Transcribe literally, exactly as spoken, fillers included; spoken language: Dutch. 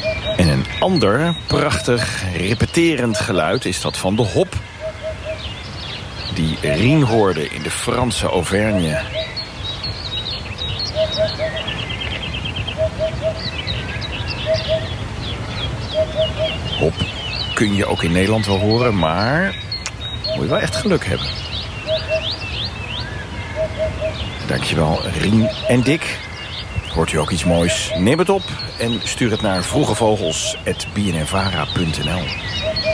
En een ander prachtig repeterend geluid is dat van de hop. Die Rien hoorde in de Franse Auvergne. Hop kun je ook in Nederland wel horen, maar moet je wel echt geluk hebben. Dankjewel, Rien en Dick. Hoort u ook iets moois? Neem het op en stuur het naar vroegevogels apenstaartje b n n vara punt n l.